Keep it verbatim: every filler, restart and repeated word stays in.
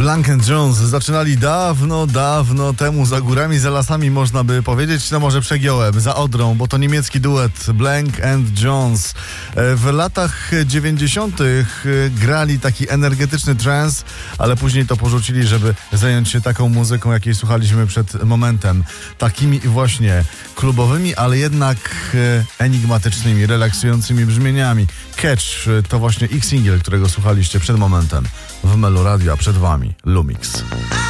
Blank and Jones zaczynali dawno, dawno temu, za górami, za lasami, można by powiedzieć, no może przegiąłem, za Odrą, bo to niemiecki duet Blank and Jones. W latach dziewięćdziesiątych grali taki energetyczny trance, ale później to porzucili, żeby zająć się taką muzyką, jakiej słuchaliśmy przed momentem. Takimi właśnie klubowymi, ale jednak enigmatycznymi, relaksującymi brzmieniami. Catch to właśnie ich singiel, którego słuchaliście przed momentem w Melo Radio, a przed wami Lumix.